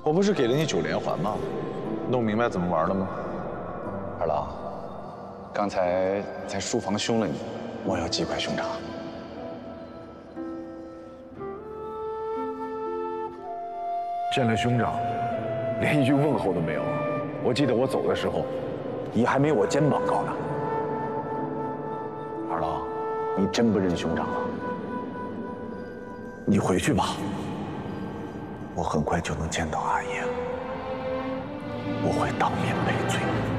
我不是给了你9连环吗？弄明白怎么玩了吗？ 二郎，刚才在书房凶了你，莫要记怪兄长。 见了兄长，连一句问候都没有。我记得我走的时候，你还没我肩膀高呢。二郎，你真不认兄长了？你回去吧，我很快就能见到阿爷，我会当面赔罪。